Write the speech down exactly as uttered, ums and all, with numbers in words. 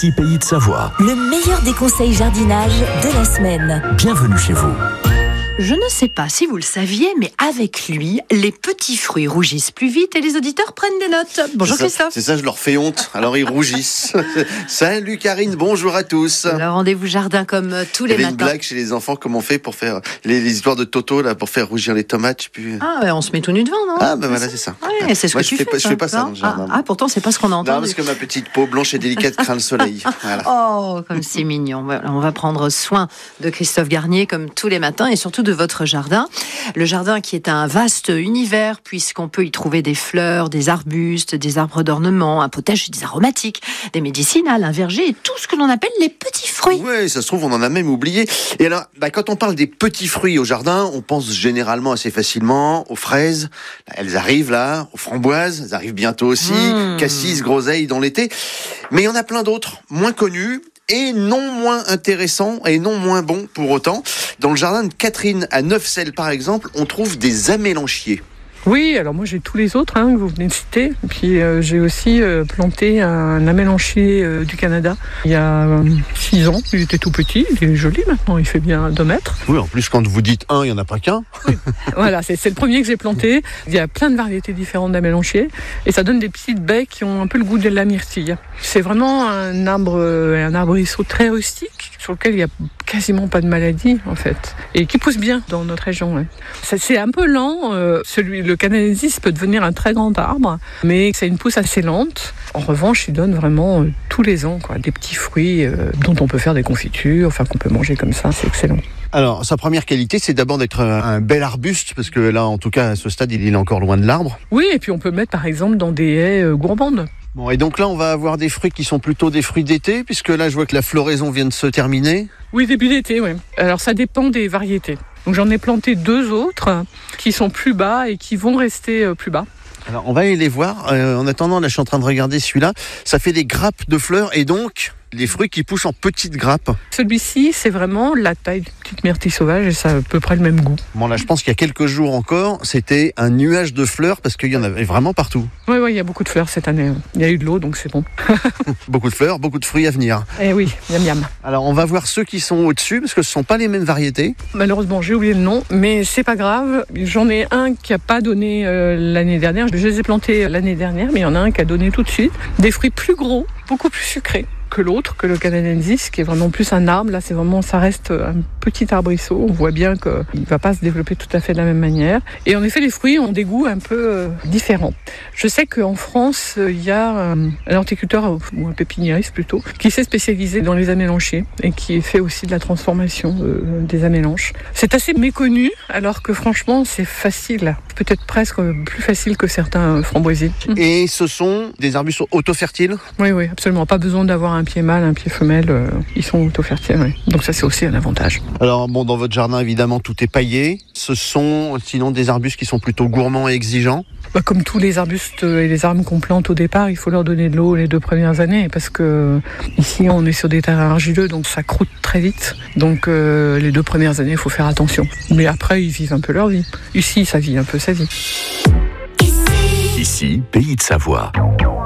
Petit pays de Savoie. Le meilleur des conseils jardinage de la semaine. Bienvenue chez vous. Je ne sais pas si vous le saviez, mais avec lui, les petits fruits rougissent plus vite et les auditeurs prennent des notes. Bonjour c'est ça, Christophe. C'est ça, je leur fais honte. Alors ils rougissent. Salut Karine, bonjour à tous. Le rendez-vous jardin comme tous les Il y avait matins. une blague chez les enfants, comment on fait pour faire les, les histoires de Toto là, pour faire rougir les tomates, je sais plus. Ah, ouais, on se met tout nu devant, non? Ah ben voilà, c'est ça. Ouais, c'est ce Moi, que je tu fais fais. pas, je fais pas ça non dans le jardin. Ah, ah, pourtant, c'est pas ce qu'on a Non, entendu. parce que ma petite peau blanche et délicate craint le soleil. Voilà. Oh, comme c'est mignon. Voilà, on va prendre soin de Christophe Garnier comme tous les matins et surtout de votre jardin. Le jardin qui est un vaste univers puisqu'on peut y trouver des fleurs, des arbustes, des arbres d'ornement, un potager, des aromatiques, des médicinales, un verger et tout ce que l'on appelle les petits fruits. Oui, ça se trouve, on en a même oublié. Et alors, bah, quand on parle des petits fruits au jardin, on pense généralement assez facilement aux fraises. Elles arrivent là, aux framboises, elles arrivent bientôt aussi, Mmh. cassis, groseilles dans l'été. Mais il y en a plein d'autres, moins connus, et non moins intéressants et non moins bons pour autant. Dans le jardin de Catherine à Neufcelles par exemple, on trouve des amélanchiers. Oui, alors moi j'ai tous les autres hein, que vous venez de citer. Puis euh, j'ai aussi euh, planté un amélanchier euh, du Canada il y a euh, six ans. Il était tout petit, il est joli maintenant, il fait bien deux mètres. Oui, en plus quand vous dites un, il n'y en a pas qu'un. Voilà, c'est, c'est le premier que j'ai planté. Il y a plein de variétés différentes d'amélanchiers et ça donne des petites baies qui ont un peu le goût de la myrtille. C'est vraiment un arbre, euh, un arbrisseau très rustique sur lequel il n'y a quasiment pas de maladie en fait et qui pousse bien dans notre région. Ouais. Ça, c'est un peu lent, euh, celui le canadensis peut devenir un très grand arbre, mais c'est une pousse assez lente. En revanche, il donne vraiment euh, tous les ans quoi, des petits fruits euh, dont on peut faire des confitures, enfin qu'on peut manger comme ça, c'est excellent. Alors, sa première qualité, c'est d'abord d'être un, un bel arbuste, parce que là, en tout cas, à ce stade, il est encore loin de l'arbre. Oui, et puis on peut mettre par exemple dans des haies euh, gourmandes. Bon, et donc là, on va avoir des fruits qui sont plutôt des fruits d'été, puisque là, je vois que la floraison vient de se terminer. Oui, début d'été, oui. Alors ça dépend des variétés. Donc j'en ai planté deux autres qui sont plus bas et qui vont rester euh, plus bas. Alors, on va aller les voir. Euh, en attendant, là, je suis en train de regarder celui-là. Ça fait des grappes de fleurs, et donc les fruits qui poussent en petites grappes. Celui-ci, c'est vraiment la taille d'une petite myrtille sauvage et ça a à peu près le même goût. Bon, là, je pense qu'il y a quelques jours encore, c'était un nuage de fleurs, parce qu'il y en avait vraiment partout. Oui, oui, il y a beaucoup de fleurs cette année. Il y a eu de l'eau, donc c'est bon. Beaucoup de fleurs, beaucoup de fruits à venir. Eh oui, miam miam. Alors, on va voir ceux qui sont au-dessus, parce que ce ne sont pas les mêmes variétés. Malheureusement, j'ai oublié le nom, mais c'est pas grave. J'en ai un qui a pas donné euh, l'année dernière. Je les ai plantés l'année dernière, mais il y en a un qui a donné tout de suite. Des fruits plus gros, beaucoup plus sucrés que l'autre, que le canadensis, qui est vraiment plus un arbre. Là, c'est vraiment, ça reste un petit arbrisseau. On voit bien qu'il ne va pas se développer tout à fait de la même manière. Et en effet, les fruits ont des goûts un peu euh, différents. Je sais qu'en France, il y a un, un horticulteur, ou un pépiniériste plutôt, qui s'est spécialisé dans les amélanchiers et qui fait aussi de la transformation euh, des amélanches. C'est assez méconnu, alors que franchement, c'est facile. Peut-être presque plus facile que certains framboisiers. Et ce sont des arbustes auto-fertiles. Oui, oui, absolument. Pas besoin d'avoir un pied mâle, un pied femelle. Euh, ils sont auto-fertiles, oui. Donc ça, c'est aussi un avantage. Alors, bon, dans votre jardin, évidemment, tout est paillé. Ce sont, sinon, des arbustes qui sont plutôt gourmands et exigeants. Bah, comme tous les arbustes et les arbres qu'on plante au départ, il faut leur donner de l'eau les deux premières années parce que ici, on est sur des terrains argileux, donc ça croûte très vite. Donc, euh, les deux premières années, il faut faire attention. Mais après, ils vivent un peu leur vie. Ici, ça vit un peu sa vie. Ici, pays de Savoie.